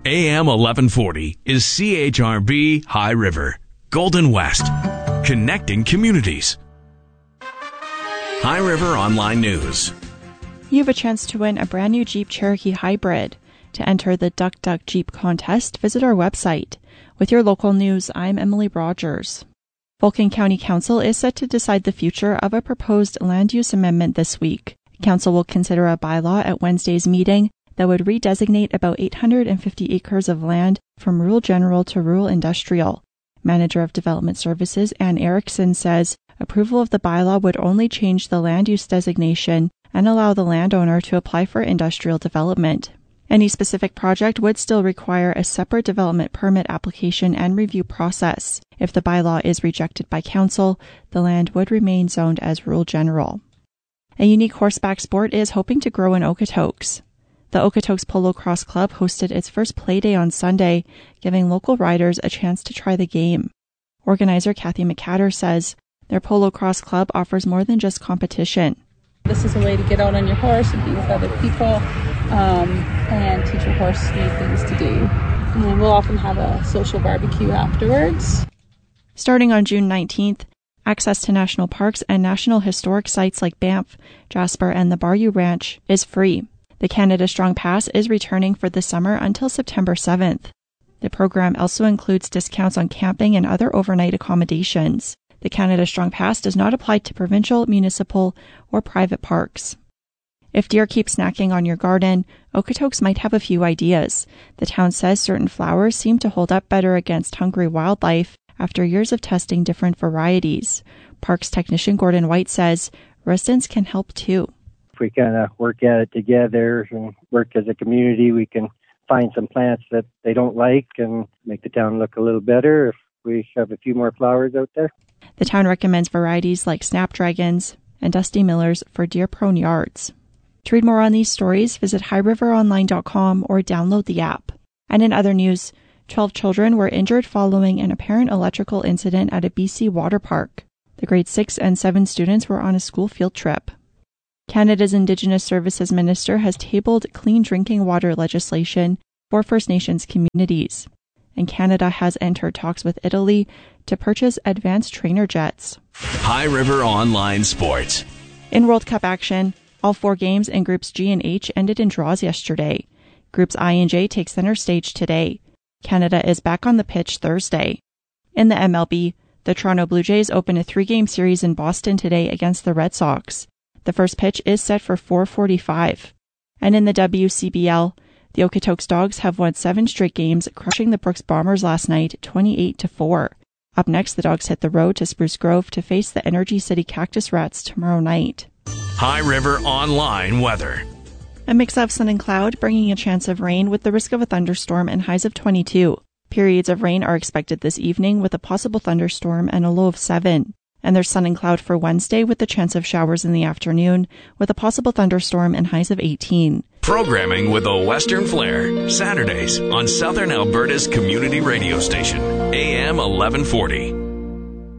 AM 1140 is CHRB High River, Golden West, connecting communities. High River Online News. You have a chance to win a brand new Jeep Cherokee Hybrid. To enter the Duck Duck Jeep contest, visit our website. With your local news, I'm Emily Rogers. Vulcan County Council is set to decide the future of a proposed land use amendment this week. Council will consider a bylaw at Wednesday's meeting that would redesignate about 850 acres of land from rural general to rural industrial. Manager of Development Services Ann Erickson says approval of the bylaw would only change the land use designation and allow the landowner to apply for industrial development. Any specific project would still require a separate development permit application and review process. If the bylaw is rejected by council, the land would remain zoned as rural general. A unique horseback sport is hoping to grow in Okotoks. The Okotoks Polo Cross Club hosted its first play day on Sunday, giving local riders a chance to try the game. Organizer Kathy McCatter says their Polo Cross Club offers more than just competition. This is a way to get out on your horse and be with other people and teach your horse new things to do. And we'll often have a social barbecue afterwards. Starting on June 19th, access to national parks and national historic sites like Banff, Jasper, and the Bayou Ranch is free. The Canada Strong Pass is returning for the summer until September 7th. The program also includes discounts on camping and other overnight accommodations. The Canada Strong Pass does not apply to provincial, municipal, or private parks. If deer keep snacking on your garden, Okotoks might have a few ideas. The town says certain flowers seem to hold up better against hungry wildlife after years of testing different varieties. Parks technician Gordon White says residents can help too. If we kind of work at it together and work as a community, we can find some plants that they don't like and make the town look a little better if we have a few more flowers out there. The town recommends varieties like snapdragons and dusty millers for deer-prone yards. To read more on these stories, visit highriveronline.com or download the app. And in other news, 12 children were injured following an apparent electrical incident at a BC water park. The grade 6 and 7 students were on a school field trip. Canada's Indigenous Services Minister has tabled clean drinking water legislation for First Nations communities. And Canada has entered talks with Italy to purchase advanced trainer jets. High River Online Sports. In World Cup action, all 4 games in Groups G and H ended in draws yesterday. Groups I and J take center stage today. Canada is back on the pitch Thursday. In the MLB, the Toronto Blue Jays open a 3-game series in Boston today against the Red Sox. The first pitch is set for 4:45. And in the WCBL, the Okotoks Dogs have won 7 straight games, crushing the Brooks Bombers last night 28-4. Up next, the Dogs hit the road to Spruce Grove to face the Energy City Cactus Rats tomorrow night. High River Online Weather. A mix of sun and cloud, bringing a chance of rain with the risk of a thunderstorm and highs of 22. Periods of rain are expected this evening with a possible thunderstorm and a low of 7. And there's sun and cloud for Wednesday with the chance of showers in the afternoon with a possible thunderstorm and highs of 18. Programming with a Western flair. Saturdays on Southern Alberta's community radio station, AM 1140.